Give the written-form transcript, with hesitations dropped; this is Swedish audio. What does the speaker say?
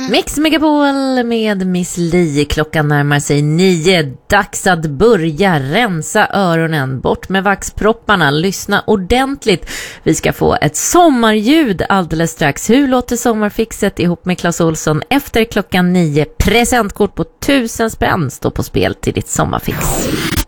Mix Megapol med Miss Li. Klockan närmar sig 9. Dags att börja rensa öronen. Bort med vaxpropparna. Lyssna ordentligt. Vi ska få ett sommarljud alldeles strax. Hur låter sommarfixet ihop med Claes Olsson efter klockan 9? Presentkort på 1000 spänn står på spel till ditt sommarfix.